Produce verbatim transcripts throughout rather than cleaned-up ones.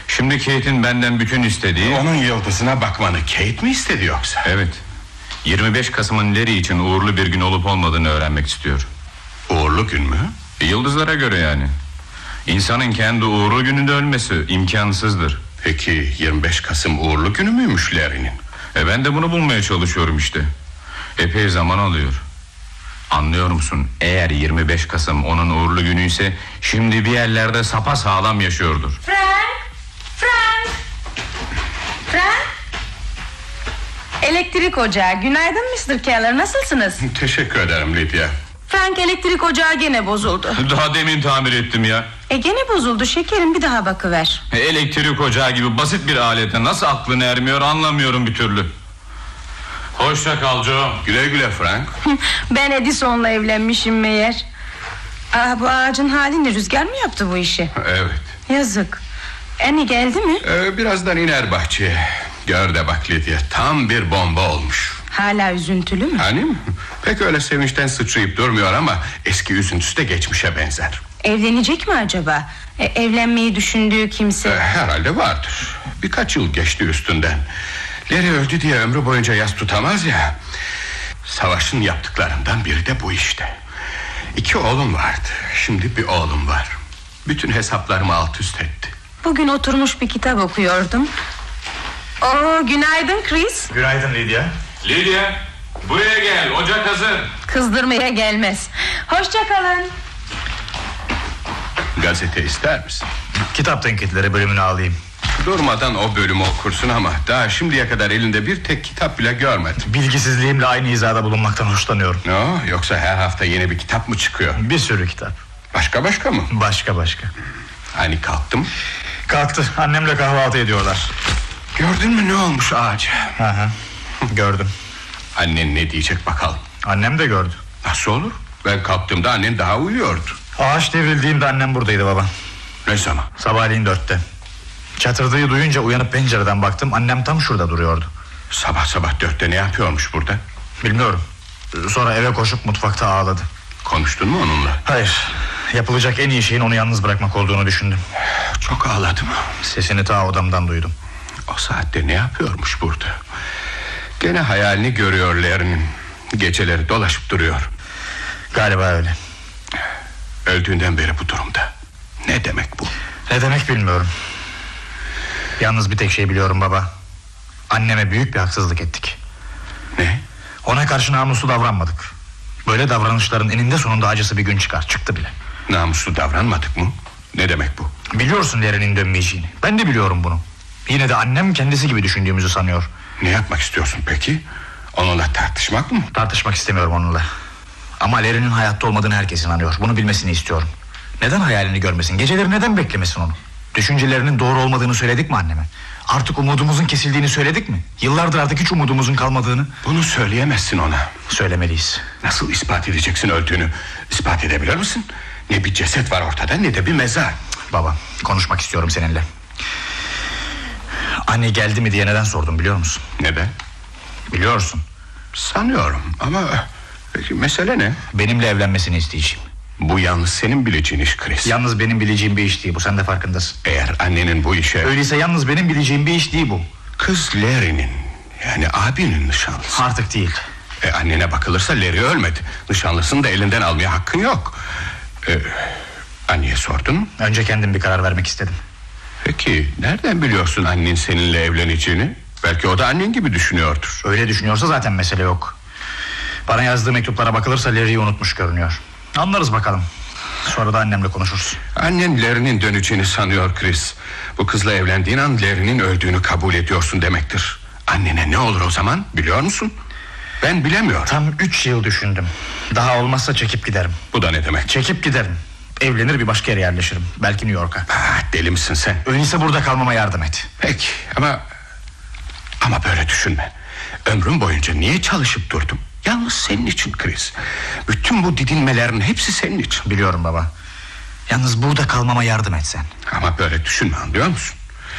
Şimdi Kate'in benden bütün istediği... Onun yıldızına bakmanı Kate mi istedi yoksa? Evet. yirmi beş Kasım'ın Larry için uğurlu bir gün olup olmadığını öğrenmek istiyor. Uğurlu gün mü? Yıldızlara göre yani. İnsanın kendi uğurlu gününde ölmesi imkansızdır. Peki yirmi beş Kasım uğurlu günü müymüş Larry'nin? E ben de bunu bulmaya çalışıyorum işte. Epey zaman alıyor. Anlıyor musun? Eğer yirmi beş Kasım onun uğurlu günüyse şimdi bir yerlerde sapasağlam yaşıyordur. Frank! Frank! Frank! Elektrik ocağı. Günaydın mister Keller, nasılsınız? Teşekkür ederim Lydia. Frank, elektrik ocağı gene bozuldu. Daha demin tamir ettim ya. E gene bozuldu şekerim, bir daha bakıver. E, elektrik ocağı gibi basit bir alete nasıl aklın ermiyor anlamıyorum bir türlü. Hoşça kal Joe. Güle güle Frank. Ben Edison'la evlenmişim meğer. Aa, bu ağacın halini rüzgar mı yaptı bu işi? Evet. Yazık. Annie geldi mi? Ee, birazdan iner bahçeye. Gör de bak Lydia, tam bir bomba olmuş. Hala üzüntülü mü? Hani mi? Pek öyle sevinçten sıçrayıp durmuyor ama eski üzüntüsü de geçmişe benzer. Evlenecek mi acaba? E, evlenmeyi düşündüğü kimse? Ee, herhalde vardır. Birkaç yıl geçti üstünden. Larry öldü diye ömrü boyunca yas tutamaz ya. Savaşın yaptıklarından biri de bu işte. İki oğlum vardı. Şimdi bir oğlum var. Bütün hesaplarımı alt üst etti. Bugün oturmuş bir kitap okuyordum. Oo, günaydın Chris. Günaydın Lydia. Lydia, buraya gel, ocak hazır. Kızdırmaya gelmez. Hoşça kalın. Gazete ister misin? Kitap tenkitleri bölümünü alayım. Durmadan o bölümü okursun ama daha şimdiye kadar elinde bir tek kitap bile görmedim. Bilgisizliğimle aynı hizada bulunmaktan hoşlanıyorum. No, yoksa her hafta yeni bir kitap mı çıkıyor? Bir sürü kitap. Başka başka mı? Başka başka. Hani kalktım? Kalktı, annemle kahvaltı ediyorlar. Gördün mü ne olmuş ağaca? Hı hı. Gördüm. Annen ne diyecek bakalım? Annem de gördü. Nasıl olur? Ben kalktığımda annen daha uyuyordu. Ağaç devrildiğinde annem buradaydı baba. Ne zaman? Sabahleyin dörtte. Çatırdığı duyunca uyanıp pencereden baktım. Annem tam şurada duruyordu. Sabah sabah dörtte ne yapıyormuş burada? Bilmiyorum. Sonra eve koşup mutfakta ağladı. Konuştun mu onunla? Hayır. Yapılacak en iyi şeyin onu yalnız bırakmak olduğunu düşündüm. Çok ağladım. Sesini ta odamdan duydum. O saatte ne yapıyormuş burada? Gene hayalini görüyor Larry'nin. Geceleri dolaşıp duruyor. Galiba öyle. Öldüğünden beri bu durumda. Ne demek bu? Ne demek bilmiyorum. Yalnız bir tek şey biliyorum baba. Anneme büyük bir haksızlık ettik. Ne? Ona karşı namuslu davranmadık. Böyle davranışların eninde sonunda acısı bir gün çıkar. Çıktı bile. Namuslu davranmadık mı? Ne demek bu? Biliyorsun Larry'nin dönmeyeceğini. Ben de biliyorum bunu. Yine de annem kendisi gibi düşündüğümüzü sanıyor. Ne yapmak istiyorsun peki? Onunla tartışmak mı? Tartışmak istemiyorum onunla. Ama Larry'nin hayatta olmadığını herkes inanıyor. Bunu bilmesini istiyorum. Neden hayalini görmesin? Geceleri neden beklemesin onu? Düşüncelerinin doğru olmadığını söyledik mi anneme? Artık umudumuzun kesildiğini söyledik mi? Yıllardır artık hiç umudumuzun kalmadığını. Bunu söyleyemezsin ona. Söylemeliyiz. Nasıl ispat edeceksin öldüğünü? İspat edebilir misin? Ne bir ceset var ortada ne de bir mezar. Baba, konuşmak istiyorum seninle. Anne geldi mi diye neden sordum biliyor musun? Neden? Biliyorsun. Sanıyorum ama peki mesele ne? Benimle evlenmesini isteyeceğim. Bu yalnız senin bileceğin iş Chris. Yalnız benim bileceğim bir iş değil bu, sen de farkındasın. Eğer annenin bu işe... Öyleyse yalnız benim bileceğim bir iş değil bu. Kız Larry'nin, yani abinin nişanlısı. Artık değil. E, annene bakılırsa Larry ölmedi. Nişanlısını da elinden almaya hakkın yok. E, anneye sordun mu? Önce kendim bir karar vermek istedim. Peki nereden biliyorsun annen seninle evleneceğini? Belki o da annen gibi düşünüyordur. Öyle düşünüyorsa zaten mesele yok. Bana yazdığı mektuplara bakılırsa Larry'yi unutmuş görünüyor. Anlarız bakalım. Sonra da annemle konuşuruz. Annen Larry'nin döneceğini sanıyor Chris. Bu kızla evlendiğin an Larry'nin öldüğünü kabul ediyorsun demektir. Annene ne olur o zaman biliyor musun? Ben bilemiyorum. Tam üç yıl düşündüm. Daha olmazsa çekip giderim. Bu da ne demek? Çekip giderim. Evlenir bir başka yere yerleşirim. Belki New York'a. Ah, deli misin sen? Öyleyse burada kalmama yardım et. Peki ama... Ama böyle düşünme. Ömrüm boyunca niye çalışıp durdum? Yalnız senin için Chris. Bütün bu didinmelerin hepsi senin için. Biliyorum baba. Yalnız burada kalmama yardım et sen. Ama böyle düşünme, anlıyor musun?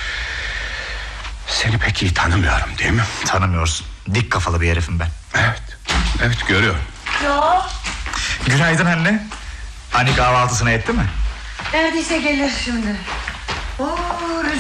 Seni pek iyi tanımıyorum değil mi? Tanımıyorsun. Dik kafalı bir herifim ben. Evet. Evet, görüyorum. Yok. Günaydın anne. Hani kahvaltısını etti mi? Neredeyse gelir şimdi. Oo,